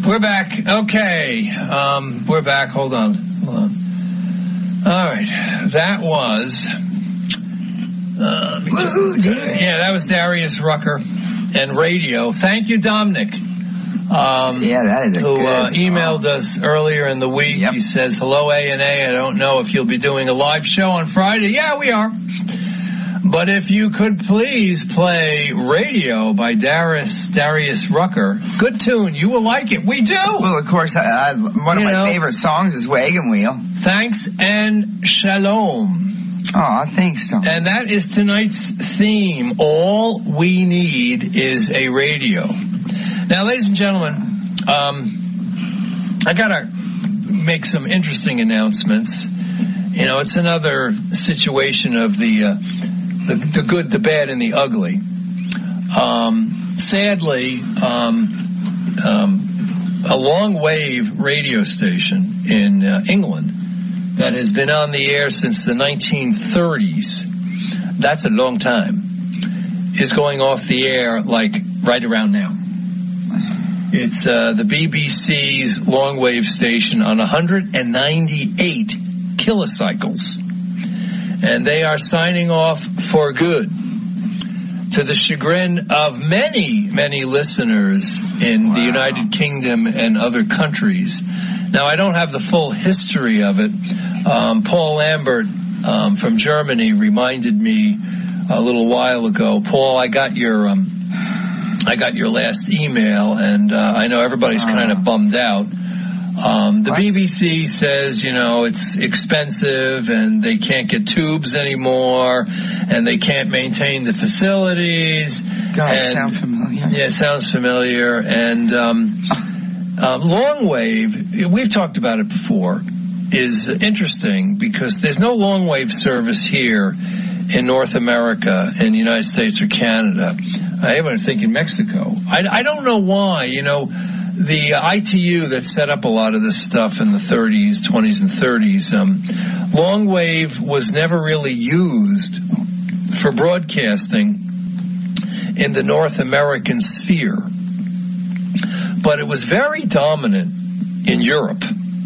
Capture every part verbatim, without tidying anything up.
We're back. Okay. Um, we're back. Hold on. Hold on. All right. That was... Uh, yeah, that was Darius Rucker and Radio. Thank you, Dominic. Um, yeah, that is a who good uh, song. emailed us earlier in the week. Yep. He says, hello, A and A. I don't know if you'll be doing a live show on Friday. Yeah, we are. But if you could please play Radio by Darius, Darius Rucker. Good tune. You will like it. We do. Well, of course, I, I, one of You my know. favorite songs is Wagon Wheel. Thanks and shalom. Oh, thanks, Tom. And that is tonight's theme. All we need is a radio. Now, ladies and gentlemen, um, I gotta make some interesting announcements. You know, it's another situation of the, uh, the, the good, the bad, and the ugly. Um, sadly, um, um, a long wave radio station in uh, England that has been on the air since the nineteen thirties, that's a long time, is going off the air like right around now. It's uh, the B B C's long wave station on one hundred ninety-eight kilocycles. And they are signing off for good, to the chagrin of many, many listeners in wow. the United Kingdom and other countries. Now, I don't have the full history of it. Um, Paul Lambert um, from Germany reminded me a little while ago. Paul, I got your um, I got your last email, and uh, I know everybody's uh, kind of bummed out. Um, the what? B B C says, you know, it's expensive, and they can't get tubes anymore, and they can't maintain the facilities. God, and, sound familiar. Yeah, it sounds familiar. And um, uh, long wave, we've talked about it before, is interesting because there's no long wave service here in North America, in the United States or Canada. I even think in Mexico. I, I don't know why. You know, the I T U that set up a lot of this stuff in the thirties, twenties, and thirties, um, long wave was never really used for broadcasting in the North American sphere. But it was very dominant in Europe.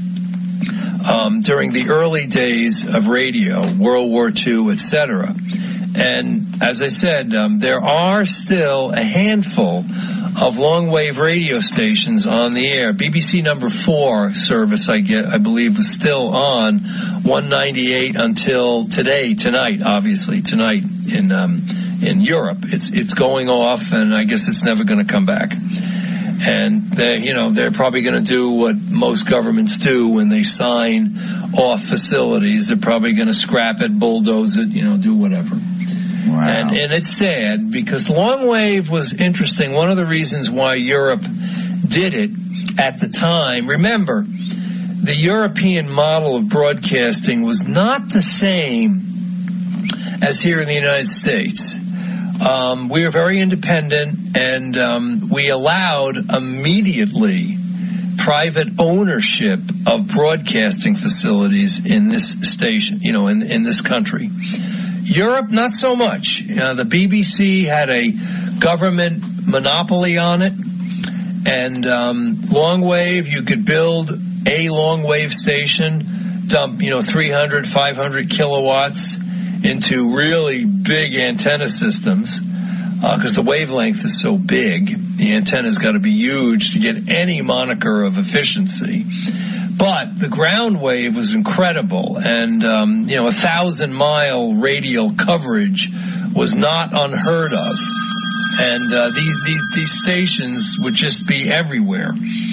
Um, during the early days of radio, World War Two, et cetera. And as I said, um, there are still a handful of long-wave radio stations on the air. B B C number four service, I get, I believe, was still on one ninety-eight until today, tonight, obviously, tonight in um, in Europe. It's it's going off, and I guess it's never going to come back. And they, you know, they're probably going to do what most governments do when they sign off facilities. They're probably going to scrap it, bulldoze it, you know, do whatever. Wow. And, and it's sad because long wave was interesting. One of the reasons why Europe did it at the time, remember, the European model of broadcasting was not the same as here in the United States. Um, we were very independent, and um, we allowed immediately private ownership of broadcasting facilities in this station, you know, in, in this country. Europe, not so much. Uh, the B B C had a government monopoly on it, and um, long wave, you could build a long wave station, dump, you know, three hundred, five hundred kilowatts into really big antenna systems, because uh, the wavelength is so big. The antenna's got to be huge to get any moniker of efficiency. But the ground wave was incredible, and um, you know, a thousand mile radial coverage was not unheard of. And uh, these, these these stations would just be everywhere.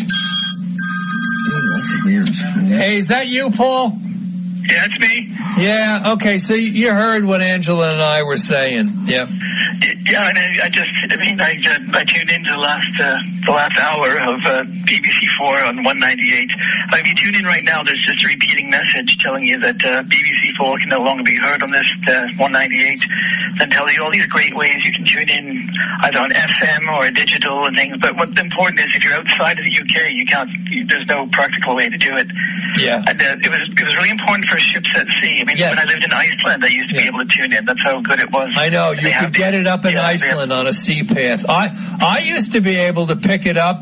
Ooh, that's weird. Hey, is that you, Paul? Yeah, it's me. Yeah, okay, so you heard what Angela and I were saying. Yep. Yeah, and I, I just, I mean, I, uh, I tuned into the last, uh, the last hour of uh, B B C four on one ninety-eight. If you tune in right now, there's just a repeating message telling you that uh, B B C four can no longer be heard on this uh, one ninety-eight, and tell you all these great ways you can tune in either on F M or digital and things. But what's important is if you're outside of the U K, you can't. You, there's no practical way to do it. Yeah. And uh, it was it was really important for ships at sea. I mean, yes. when I lived in Iceland, I used to yeah. be able to tune in. That's how good it was. I know you could get it up in yeah, Iceland on a sea path. I I used to be able to pick it up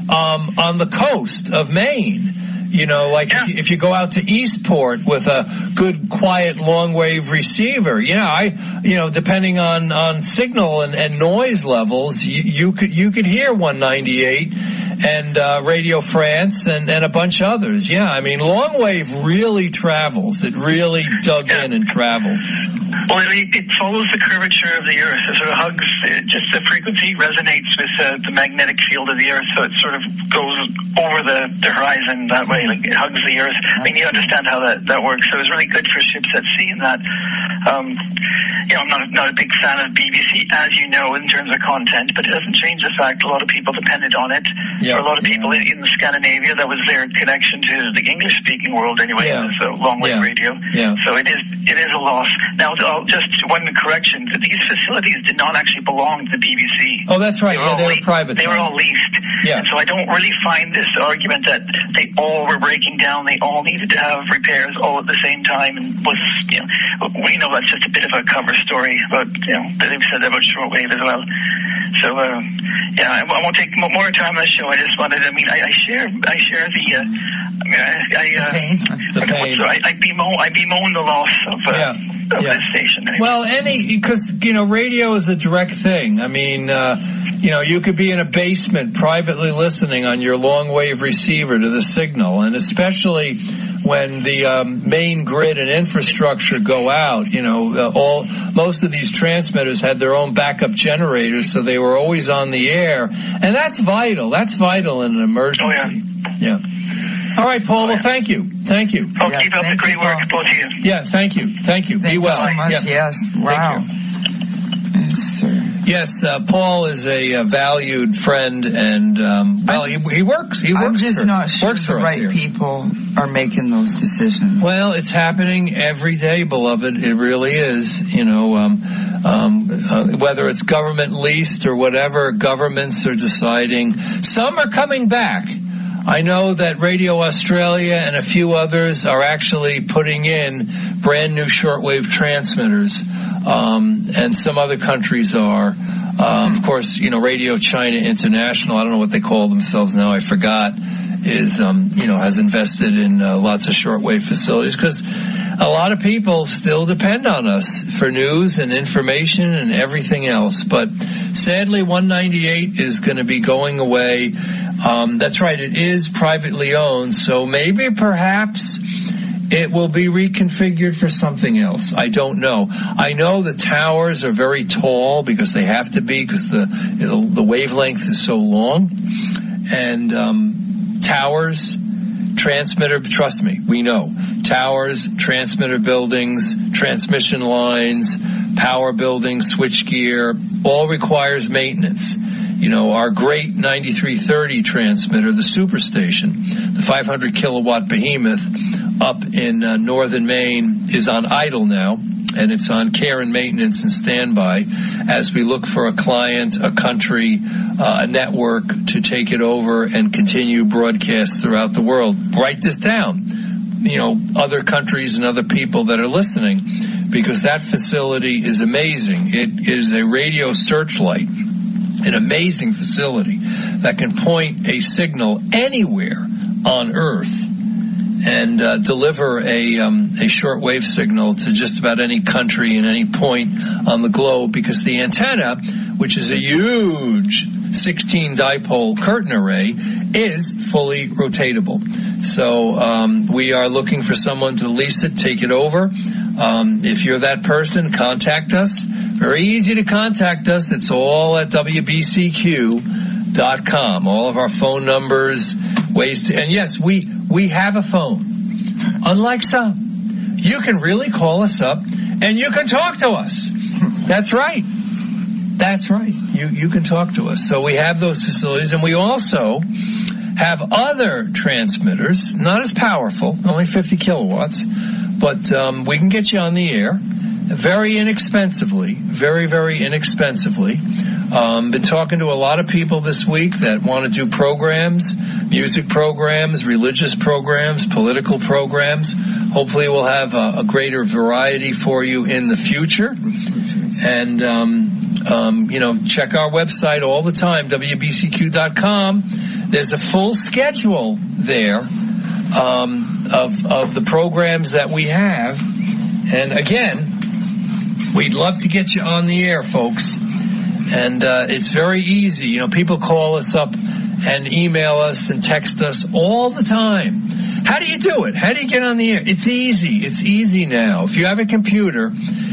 um, on the coast of Maine. You know, like yeah. if, you, if you go out to Eastport with a good, quiet, long-wave receiver, yeah, I, you know, depending on, on signal and, and noise levels, you, you could you could hear one ninety-eight and uh, Radio France and, and a bunch of others. Yeah, I mean, long-wave really travels. It really dug yeah. in and travels. Well, it, it follows the curvature of the Earth. It sort of hugs, it just the frequency resonates with uh, the magnetic field of the Earth, so it sort of goes over the, the horizon that way, like it hugs the Earth. I mean, you understand how that, that works, so it was really good for ships at sea in that. Um, you know, I'm not, not a big fan of B B C, as you know, in terms of content, but it doesn't change the fact a lot of people depended on it. Yeah. For a lot of people in, in Scandinavia, that was their connection to the English-speaking world anyway, Yeah. so long-wave Yeah. radio. Yeah. So it is it is a loss. Now, I'll just one correction, these facilities did not actually belong to the B B C. Oh, that's right. They were, Yeah, all they were le- private. They were all leased. Yeah. And so I don't really find this argument that they all were breaking down, they all needed to have repairs all at the same time, and was, you know, we know that's just a bit of a cover story about, you know, they've said that about shortwave as well. So, uh, yeah, I, I won't take more time on the show. I just wanted, I mean, I, I share, I share the, uh, I mean, I, I, uh, The pain. so I, I bemoan, I bemoan the loss of, uh, Yeah. of Yeah. this station. Anyway. Well, any, because, you know, radio is a direct thing. I mean, uh, you know, you could be in a basement privately listening on your long-wave receiver to the signal, and especially when the um, main grid and infrastructure go out, you know, uh, all most of these transmitters had their own backup generators, so they were always on the air, and that's vital. That's vital in an emergency. Oh, yeah. Yeah. All right, Paul. Well, thank you. Thank you. Oh, Yeah, keep up the thank great you, work, Paul. both of you. Yeah. Thank you. Thank you. Thank Be well. you so much. Yeah. Yes. Wow. Thank you. Yes, sir. Yes, uh, Paul is a, uh valued friend, and um, well, he, he works. He works. I'm just for, not sure works the for us right here. people are making those decisions. Well, it's happening every day, beloved. It really is. You know, um, um, uh, whether it's government leased or whatever, governments are deciding. Some are coming back. I know that Radio Australia and a few others are actually putting in brand new shortwave transmitters, um, and some other countries are. Um, of course, you know, Radio China International, I don't know what they call themselves now, I forgot, is, um, you know, has invested in uh, lots of shortwave facilities, because a lot of people still depend on us for news and information and everything else. But sadly, one ninety-eight is going to be going away. Um, that's right, it is privately owned, so maybe perhaps it will be reconfigured for something else. I don't know. I know the towers are very tall because they have to be, because the the wavelength is so long. And um, towers, transmitter, trust me, we know. Towers, transmitter buildings, transmission lines, power buildings, switchgear, all requires maintenance. You know, our great ninety-three thirty transmitter, the Superstation, the five hundred kilowatt behemoth up in uh, northern Maine, is on idle now, and it's on care and maintenance and standby as we look for a client, a country, uh, a network to take it over and continue broadcasts throughout the world. Write this down. You know, other countries and other people that are listening, because that facility is amazing. It is a radio searchlight. An amazing facility that can point a signal anywhere on Earth and uh, deliver a um, a shortwave signal to just about any country and any point on the globe, because the antenna, which is a huge sixteen dipole curtain array, is fully rotatable. So um, we are looking for someone to lease it, take it over. Um, if you're that person, contact us. Very easy to contact us. It's all at W B C Q dot com. All of our phone numbers, ways to, and yes, we, we have a phone. Unlike some, you can really call us up and you can talk to us. That's right. That's right. You, you can talk to us. So we have those facilities, and we also have other transmitters, not as powerful, only fifty kilowatts, but um, we can get you on the air very inexpensively, very, very inexpensively. Um, been talking to a lot of people this week that want to do programs, music programs, religious programs, political programs. Hopefully we'll have a, a greater variety for you in the future. And, um, um, you know, check our website all the time, W B C Q dot com. there's a full schedule there um, of of the programs that we have. And again, we'd love to get you on the air, folks. And uh, it's very easy. You know, people call us up and email us and text us all the time. How do you do it? How do you get on the air? It's easy. It's easy now. If you have a computer,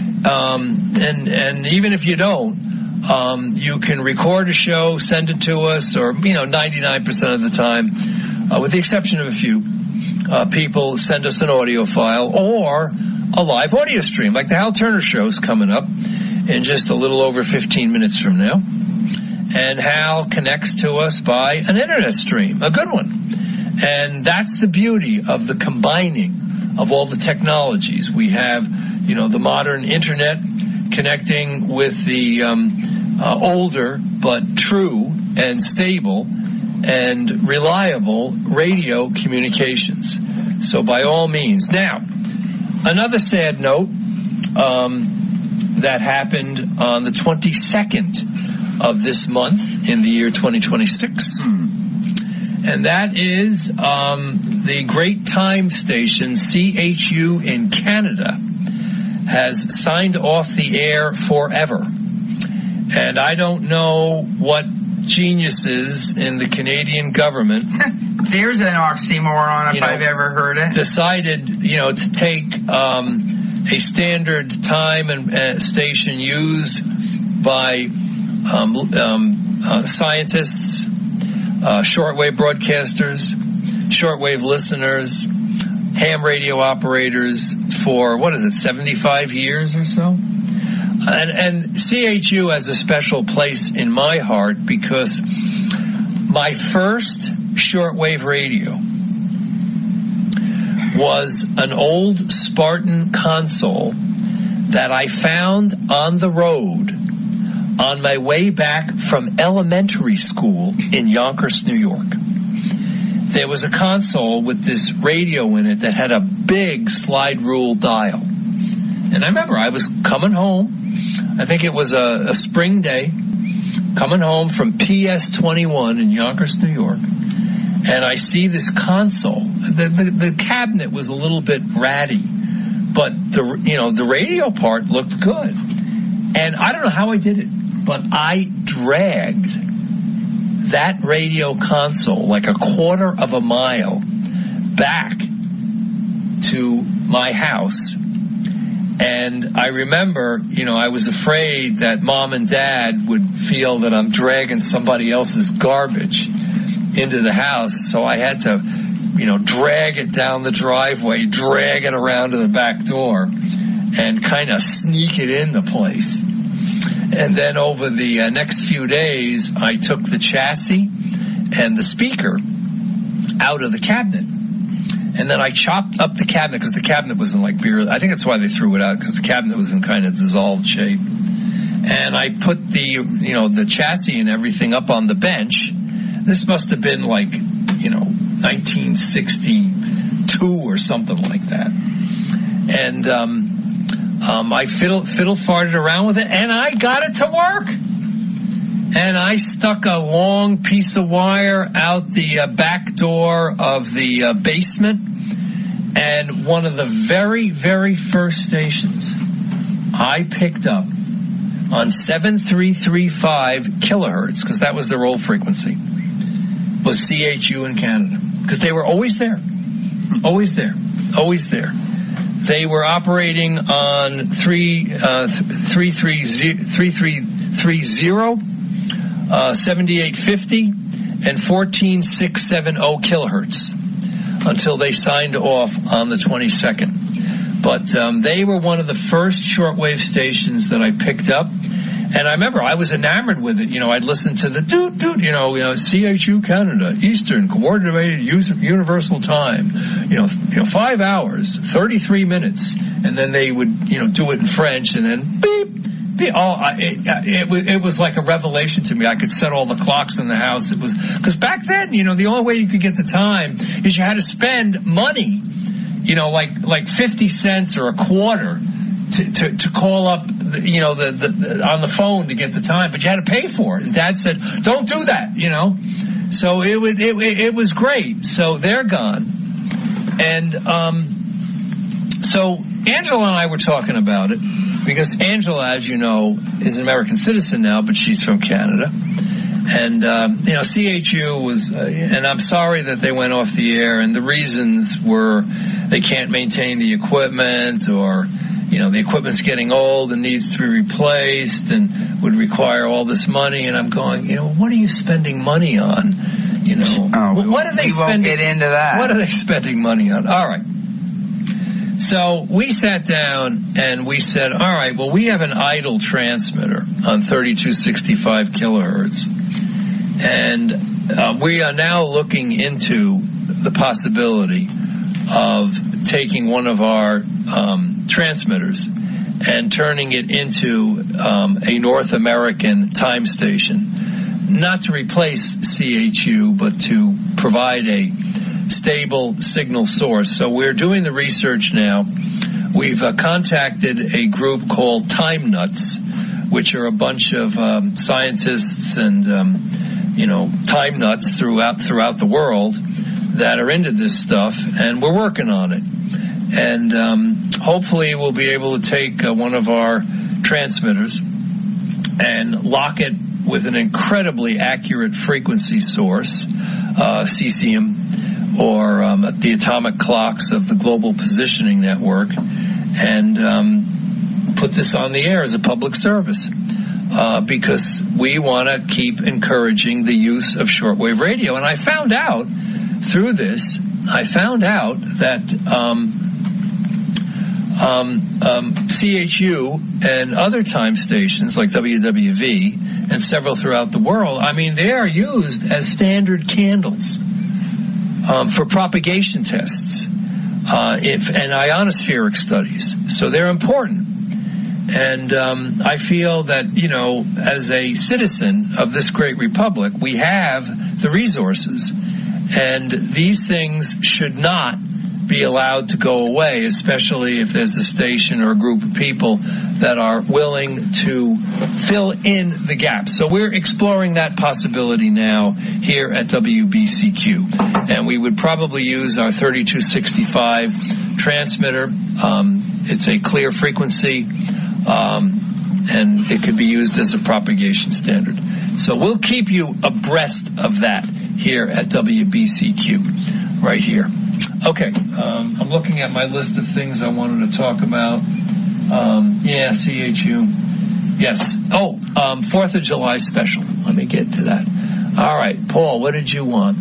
um, and and even if you don't, um, you can record a show, send it to us, or, you know, ninety-nine percent of the time, uh, with the exception of a few, uh, people send us an audio file or a live audio stream, like the Hal Turner Show's coming up in just a little over fifteen minutes from now. And Hal connects to us by an internet stream, a good one. And that's the beauty of the combining of all the technologies. We have, you know, the modern internet connecting with the um, uh, older but true and stable and reliable radio communications. So by all means. Now, another sad note um, that happened on the twenty-second of this month in the year twenty twenty-six. And that is um, the great time station C H U in Canada has signed off the air forever. And I don't know what geniuses in the Canadian government there's an oxymoron if you know, I've ever heard it. Decided, you know, to take um, a standard time and uh, station used by um, um, uh, scientists, uh, shortwave broadcasters, shortwave listeners, ham radio operators for, what is it, seventy-five years or so? And, and C H U has a special place in my heart because my first shortwave radio was an old Spartan console that I found on the road on my way back from elementary school in Yonkers, New York. There was a console with this radio in it that had a big slide rule dial. And I remember I was coming home. I think it was a, a spring day, coming home from P S twenty-one in Yonkers, New York. And I see this console. The, the, the cabinet was a little bit ratty, but the, you know, the radio part looked good. And I don't know how I did it, but I dragged that radio console like a quarter of a mile back to my house. And I remember, you know, I was afraid that Mom and Dad would feel that I'm dragging somebody else's garbage into the house. So I had to, you know, drag it down the driveway, drag it around to the back door, and kind of sneak it in the place. And then over the uh, next few days, I took the chassis and the speaker out of the cabinet. And then I chopped up the cabinet because the cabinet was in like beer. I think that's why they threw it out, because the cabinet was in kind of dissolved shape. And I put the, you know, the chassis and everything up on the bench. This must have been like, you know, nineteen sixty-two or something like that. And um, um, I fiddle, fiddle farted around with it, and I got it to work. And I stuck a long piece of wire out the uh, back door of the uh, basement. And one of the very, very first stations I picked up on seven three three five kilohertz, because that was their old frequency, was C H U in Canada. Because they were always there. Always there. Always there. They were operating on three, uh, three, three, three, three, three, zero. Uh, seventy-eight fifty and fourteen six seventy kilohertz until they signed off on the twenty-second. But um, they were one of the first shortwave stations that I picked up. And I remember I was enamored with it. You know, I'd listen to the doot, doot, you know, you know, C H U Canada, Eastern Coordinated Universal Time, you know, you know, five hours, thirty-three minutes. And then they would, you know, do it in French and then beep. Oh, it, it, was, it was like a revelation to me. I could set all the clocks in the house. It was, because back then, you know, the only way you could get the time is you had to spend money, you know, like, like fifty cents or a quarter to, to, to call up, you know, the, the, the, on the phone to get the time, but you had to pay for it. And Dad said, don't do that, you know. So it was it, it was great. So they're gone, and um, so Angela and I were talking about it because Angela, as you know, is an American citizen now, but she's from Canada. And, um, you know, C H U was, uh, and I'm sorry that they went off the air, and the reasons were they can't maintain the equipment, or, you know, the equipment's getting old and needs to be replaced and would require all this money. And I'm going, you know, what are you spending money on? You know, oh, what are they we spending? Won't get into that. What are they spending money on? All right. So we sat down and we said, all right, well, we have an idle transmitter on thirty-two sixty-five kilohertz. And uh, we are now looking into the possibility of taking one of our um, transmitters and turning it into um, a North American time station, not to replace C H U, but to provide a stable signal source. So we're doing the research now. We've uh, contacted a group called Time Nuts, which are a bunch of um, scientists and um, you know, time nuts throughout throughout the world that are into this stuff, and we're working on it. And um, hopefully we'll be able to take uh, one of our transmitters and lock it with an incredibly accurate frequency source, uh, cesium, or um, the atomic clocks of the Global Positioning Network, and um, put this on the air as a public service. Uh, because we want to keep encouraging the use of shortwave radio. And I found out through this, I found out that um, um, um, C H U and other time stations like W W V and several throughout the world, I mean, they are used as standard candles um, for propagation tests uh, if, and ionospheric studies. So they're important. And um, I feel that, you know, as a citizen of this great republic, we have the resources. And these things should not be allowed to go away, especially if there's a station or a group of people that are willing to fill in the gap. So we're exploring that possibility now here at W B C Q. And we would probably use our thirty-two sixty-five transmitter. Um, it's a clear frequency. Um, and it could be used as a propagation standard. So we'll keep you abreast of that here at W B C Q, right here. Okay, um, I'm looking at my list of things I wanted to talk about. Um, yeah, C H U. Yes. Oh, um, fourth of July special. Let me get to that. All right, Paul, what did you want?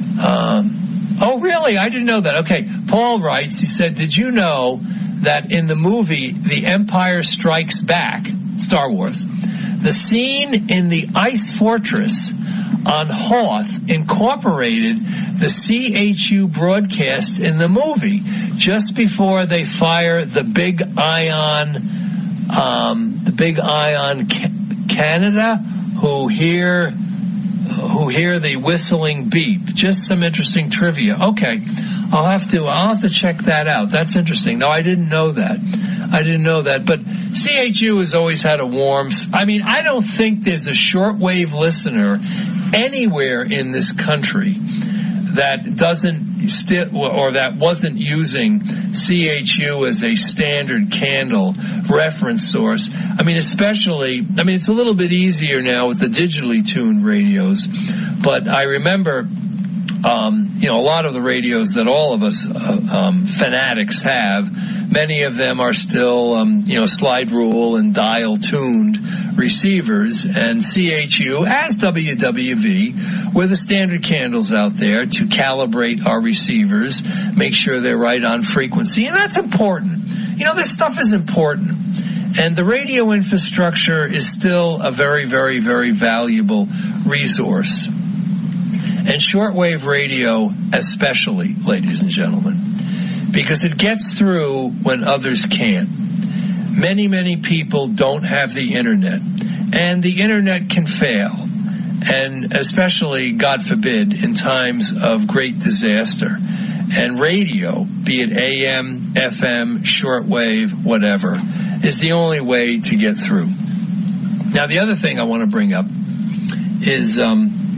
Um, oh, really? I didn't know that. Okay, Paul writes, he said, did you know that in the movie The Empire Strikes Back, Star Wars, the scene in the Ice Fortress on Hoth incorporated the C H U broadcast in the movie just before they fire the big ion, um, the big ion ca- Canada, who hear who hear the whistling beep. Just some interesting trivia. Okay, I'll have to I'll have to check that out. That's interesting. No, I didn't know that. I didn't know that. But C H U has always had a warm. I mean, I don't think there's a shortwave listener anywhere in this country that doesn't still or that wasn't using C H U as a standard candle reference source. I mean, especially, I mean, it's a little bit easier now with the digitally tuned radios, but I remember, um, you know, a lot of the radios that all of us uh, um, fanatics have, many of them are still, um, you know, slide rule and dial tuned receivers, and C H U, as W W V, were the standard candles out there to calibrate our receivers, make sure they're right on frequency, and that's important. You know, this stuff is important, and the radio infrastructure is still a very, very, very valuable resource. And shortwave radio especially, ladies and gentlemen, because it gets through when others can't. Many, many people don't have the internet, and the internet can fail, and especially, God forbid, in times of great disaster. And radio, be it A M, F M, shortwave, whatever, is the only way to get through. Now, the other thing I want to bring up is um,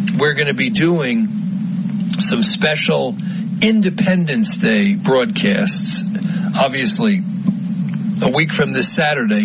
we're going to be doing some special Independence Day broadcasts. Obviously, a week from this Saturday,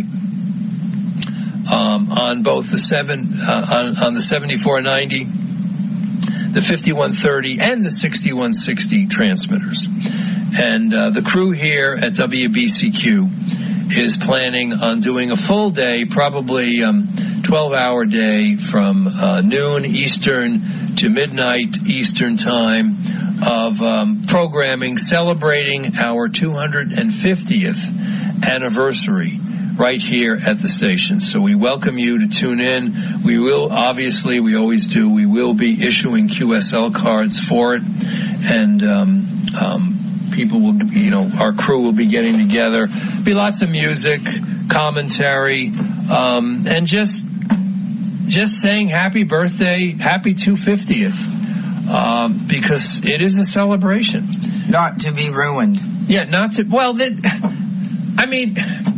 um, on both the seven uh, on, on the seventy-four ninety, the fifty-one thirty, and the sixty-one sixty transmitters. And uh, the crew here at W B C Q is planning on doing a full day, probably um, twelve-hour day from uh, noon Eastern to midnight Eastern time of um, programming celebrating our two hundred fiftieth anniversary right here at the station. So we welcome you to tune in. We will, obviously, we always do, we will be issuing Q S L cards for it. And um, um, people will, you know, our crew will be getting together. Be lots of music, commentary, um, and just just saying happy birthday, happy two hundred fiftieth, um, because it is a celebration. Not to be ruined. Yeah, not to, well, that, I mean,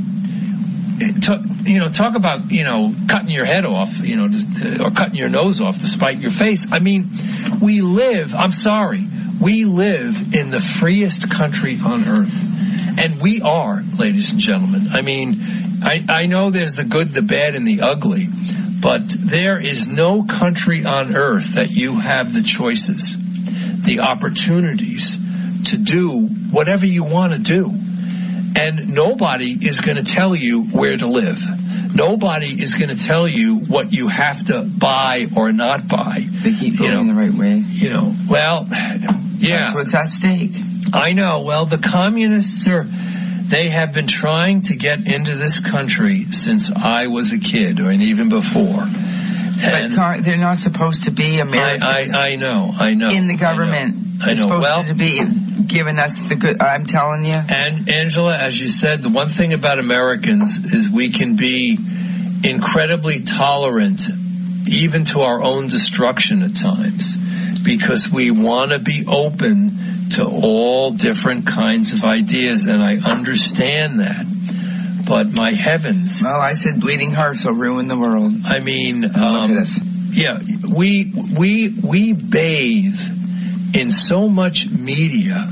to, you know, talk about, you know, cutting your head off, you know, just, or cutting your nose off to spite your face. I mean, we live, I'm sorry, we live in the freest country on earth. And we are, ladies and gentlemen. I mean, I, I know there's the good, the bad, and the ugly, but there is no country on earth that you have the choices, the opportunities to do whatever you want to do. And nobody is going to tell you where to live. Nobody is going to tell you what you have to buy or not buy. They keep going the right way. You know, well, yeah. That's what's at stake. I know. Well, the communists are, they have been trying to get into this country since I was a kid, or even before. And but they're not supposed to be Americans. I, I, I know, I know. In the government. I know. I know. Supposed well, to be giving us the good, I'm telling you. And Angela, as you said, the one thing about Americans is we can be incredibly tolerant, even to our own destruction at times, because we want to be open to all different kinds of ideas, and I understand that. But my heavens. Well, I said bleeding hearts will ruin the world. I mean, um, look at us. Yeah, we, we, we bathe in so much media.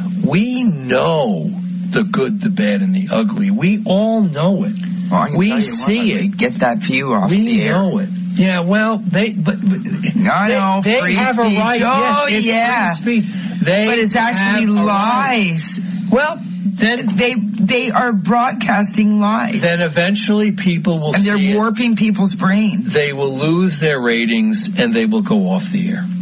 We know the good, the bad, and the ugly. We all know it. Well, I can we tell you see it. Get that view off we the air. know it. Yeah, well, they, but, but I they, know, they free have speech. a right. Oh, yes, it's yeah. free speech. They but it's actually lies. Right. Well, then they they are broadcasting lies. Then eventually people will and see they're warping it. people's brains. They will lose their ratings and they will go off the air.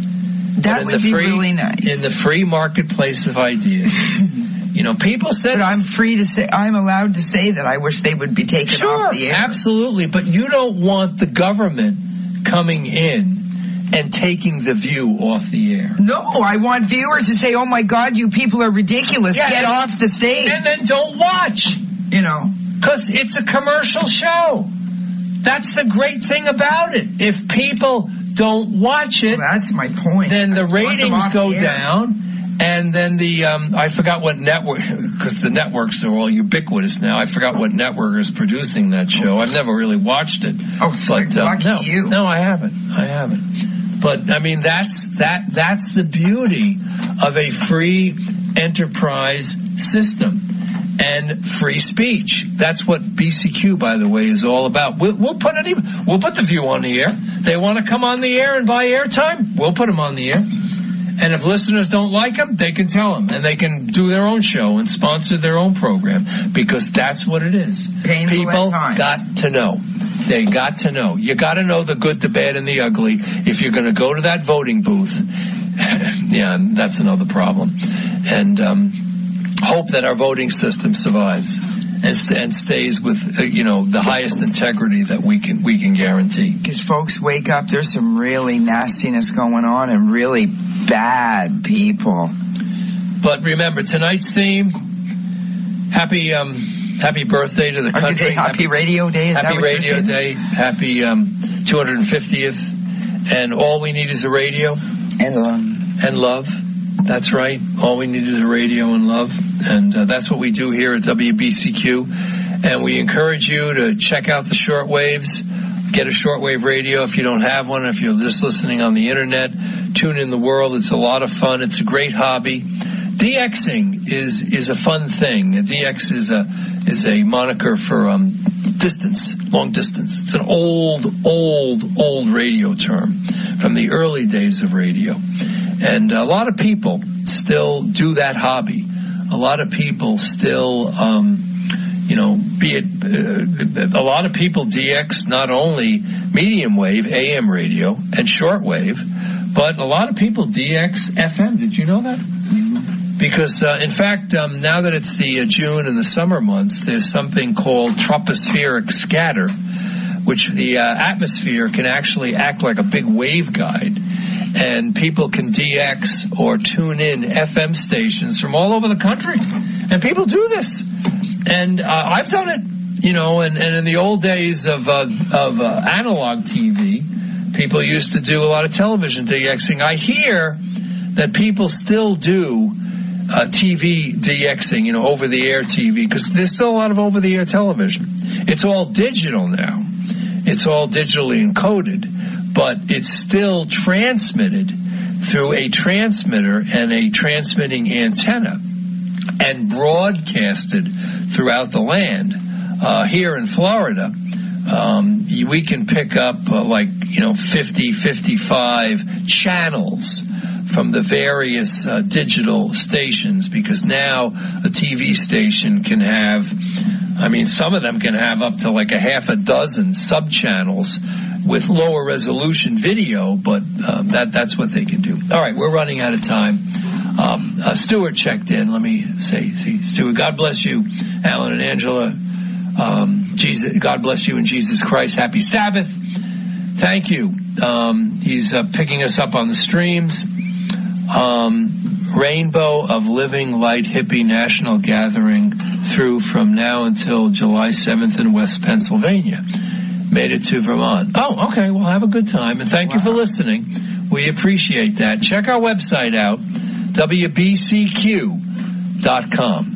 That would be free, really nice. In the free marketplace of ideas. You know, people said... But I'm free to say, I'm allowed to say that I wish they would be taken sure, off the air. Absolutely. But you don't want the government coming in and taking the view off the air. No, I want viewers to say, oh my God, you people are ridiculous. Yeah, Get and, off the stage. And then don't watch. You know. Because it's a commercial show. That's the great thing about it. If people don't watch it... Well, that's my point. Then the ratings go the down. And then the, um, I forgot what network, because the networks are all ubiquitous now. I forgot what network is producing that show. I've never really watched it. Oh, but, uh, lucky no, you. No, I haven't. I haven't. But, I mean, that's, that, that's the beauty of a free enterprise system and free speech. That's what B C Q, by the way, is all about. We'll, we'll put any, we'll put the View on the air. They want to come on the air and buy airtime? We'll put them on the air. And if listeners don't like them, they can tell them. And they can do their own show and sponsor their own program. Because that's what it is. Painful People at got to know. They got to know. You got to know the good, the bad, and the ugly. If you're going to go to that voting booth, yeah, that's another problem. And um, hope that our voting system survives and, st- and stays with, uh, you know, the highest integrity that we can we can guarantee. Because folks, wake up. There's some really nastiness going on and really bad people. But remember, tonight's theme, happy um, happy birthday to the Are country. Happy, happy Radio Day. Is happy that Radio Day. Happy um, two hundred fiftieth. And all we need is a radio. And love. And love. That's right. All we need is a radio and love. And uh, that's what we do here at W B C Q. And we encourage you to check out the shortwaves. get a shortwave radio if you don't have one. If you're just listening on the internet, tune in the world. It's a lot of fun. It's a great hobby. DXing is is a fun thing. D X is a is a moniker for um, distance, long distance. It's an old, old, old radio term from the early days of radio. And a lot of people still do that hobby. A lot of people still, um, you know, be it, uh, a lot of people D X not only medium wave, A M radio, and shortwave, but a lot of people D X F M. Did you know that? Mm-hmm. Because, uh, in fact, um, now that it's the uh, June and the summer months, there's something called tropospheric scatter, which the uh, atmosphere can actually act like a big waveguide. And people can D X or tune in F M stations from all over the country. And people do this. And uh, I've done it, you know, and, and in the old days of uh, of uh, analog T V, people used to do a lot of television DXing. I hear that people still do uh, T V DXing, you know, over-the-air T V, because there's still a lot of over-the-air television. It's all digital now. It's all digitally encoded, but it's still transmitted through a transmitter and a transmitting antenna and broadcasted throughout the land. Uh, here in Florida, um, we can pick up uh, like, you know, fifty, fifty-five channels from the various uh, digital stations, because now a T V station can have, I mean, some of them can have up to like a half a dozen sub-channels with lower resolution video, but um, that that's what they can do. All right, we're running out of time. Um, uh, Stuart checked in. Let me say, see, Stuart, God bless you, Alan and Angela. Um, Jesus, God bless you in Jesus Christ. Happy Sabbath. Thank you. Um, he's uh, picking us up on the streams. Um, Rainbow of Living Light Hippie National Gathering through from now until July seventh in West Pennsylvania. Made it to Vermont. Oh, okay. Well, have a good time. And thank wow. you for listening. We appreciate that. Check our website out, W B C Q dot com.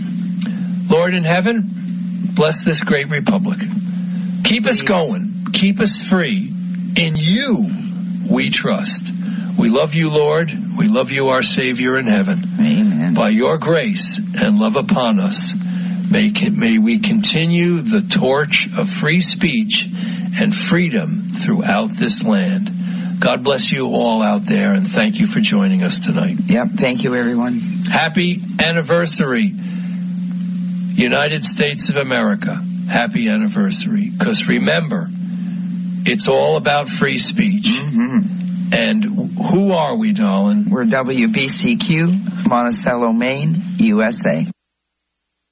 Lord in heaven, bless this great republic. Keep us going. Keep us free. In you we trust. We love you, Lord. We love you, our Savior in heaven. Amen. By your grace and love upon us, may, may we continue the torch of free speech and freedom throughout this land. God bless you all out there, and thank you for joining us tonight. Yep, thank you, everyone. Happy anniversary, United States of America. Happy anniversary. Because remember, it's all about free speech. Mm-hmm. And who are we, darling? We're W B C Q, Monticello, Maine, U S A.